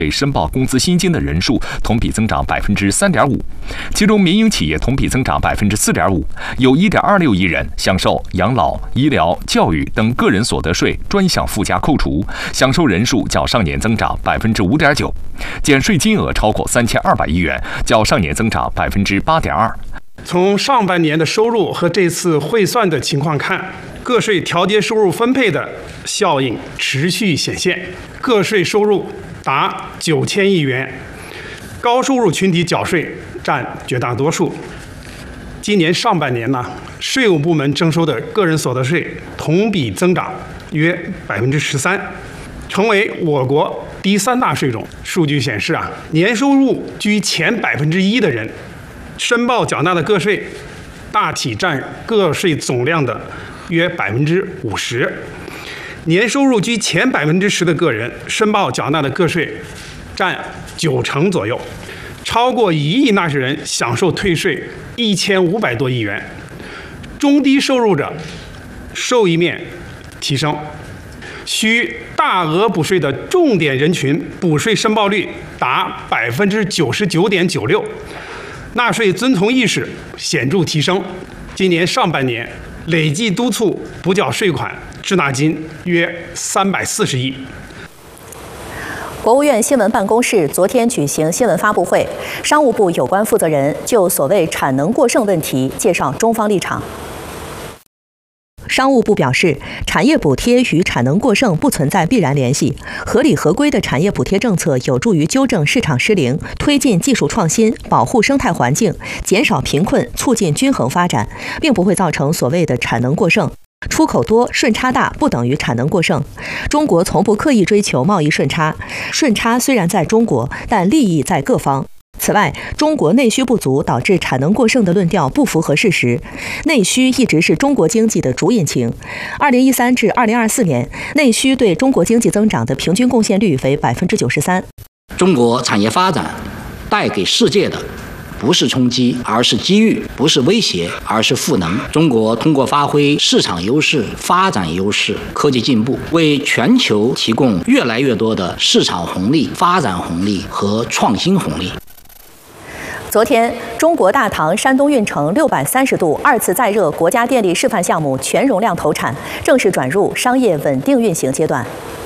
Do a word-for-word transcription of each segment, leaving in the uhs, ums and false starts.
申报工资薪金的人数同比增长百分之三点五，其中民营企业同比增长百分之四点五，有一点二六亿人享受养老、医疗、教育等个人所得税专项附加扣除，享受人数较上年增长百分之五点九，减税金额超过三千二百亿元，较上年增长百分之八点二。 从上半年的收入和这次汇算的情况看，个税调节收入分配的效应持续显现，个税收入达九千亿元，高收入群体缴税占绝大多数。今年上半年呢，税务部门征收的个人所得税同比增长约百分之十三，成为我国第三大税种。数据显示啊，年收入居前百分之一的人，申报缴纳的个税大体占个税总量的约百分之五十。年收入居前百分之十的个人，申报缴纳的个税占九成左右，超过一亿纳税人享受退税一千五百多亿元。中低收入者受益面提升，需大额补税的重点人群补税申报率达百分之九十九点九六，纳税遵从意识显著提升。今年上半年累计督促补缴税款滞纳金约三百四十亿。 国务院新闻办公室昨天举行新闻发布会，商务部有关负责人就所谓产能过剩问题介绍中方立场。商务部表示，产业补贴与产能过剩不存在必然联系，合理合规的产业补贴政策有助于纠正市场失灵，推进技术创新，保护生态环境，减少贫困，促进均衡发展，并不会造成所谓的产能过剩。出口多、顺差大不等于产能过剩。中国从不刻意追求贸易顺差，顺差虽然在中国，但利益在各方。此外，中国内需不足导致产能过剩的论调不符合事实。内需一直是中国经济的主引擎。二零一三至二零二四年，内需对中国经济增长的平均贡献率为百分之九十三。 中国产业发展带给世界的不是冲击，而是机遇；不是威胁，而是赋能。中国通过发挥市场优势、发展优势、科技进步，为全球提供越来越多的市场红利、发展红利和创新红利。 昨天，中国大唐山东运城六百三十度二次再热国家电力示范项目全容量投产，正式转入商业稳定运行阶段。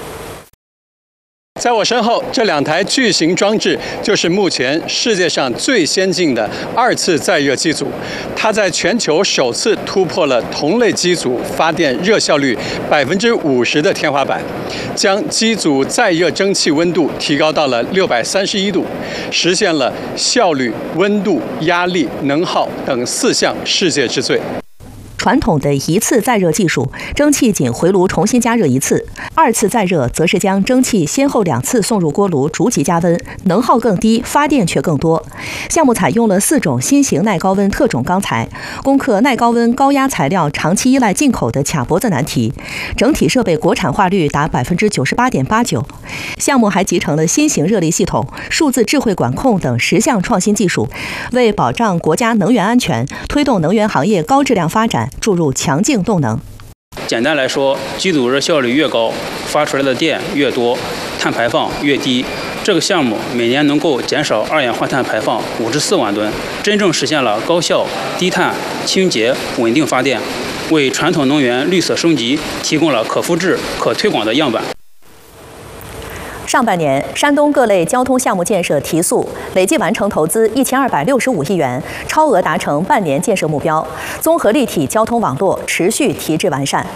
在我身后，这两台巨型装置就是目前世界上最先进的二次再热机组，它在全球首次突破了同类机组发电热效率百分之五十的天花板，将机组再热蒸汽温度提高到了六百三十一度，实现了效率、温度、压力、能耗等四项世界之最。 传统的一次再热技术，蒸汽仅回炉重新加热一次；二次再热则是将蒸汽先后两次送入锅炉，逐级加温，能耗更低，发电却更多。项目采用了四种新型耐高温特种钢材，攻克耐高温高压材料长期依赖进口的卡脖子难题。整体设备国产化率达百分之九十八点八九。项目还集成了新型热力系统、数字智慧管控等十项创新技术，为保障国家能源安全、推动能源行业高质量发展注入强劲动能。 简单来说，机组热效率越高，发出来的电越多，碳排放越低。这个项目每年能够减少二氧化碳排放五十四万吨，真正实现了高效、低碳、清洁、稳定发电，为传统能源绿色升级提供了可复制、可推广的样板。 上半年，山东各类交通项目建设提速，累计完成投资一千二百六十五亿元，超额达成半年建设目标。综合立体交通网络持续提质完善。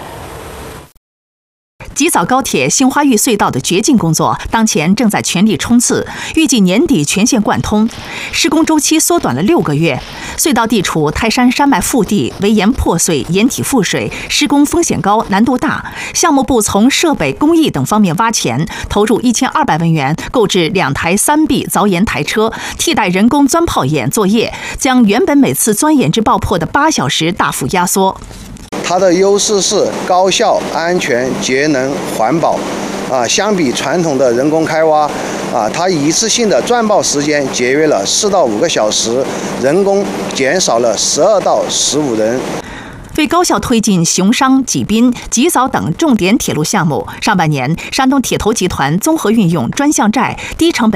吉枣高铁杏花峪隧道的掘进工作当前正在全力冲刺，预计年底全线贯通，施工周期缩短了六个月。隧道地处泰山山脉腹地，围岩破碎，岩体覆水，施工风险高，难度大。项目部从设备、工艺等方面挖钱，投入一千二百万元，购置两台三臂凿岩台车，替代人工钻炮眼作业，将原本每次钻眼至爆破的八小时大幅压缩。 它的优势是高效、安全、节能、环保，啊，相比传统的人工开挖，啊，它一次性的钻爆时间节约了四到五个小时，人工减少了十二到十五人。 为高效推进雄商、济滨、吉枣等重点铁路项目，上半年山东铁头集团综合运用专项债、低成本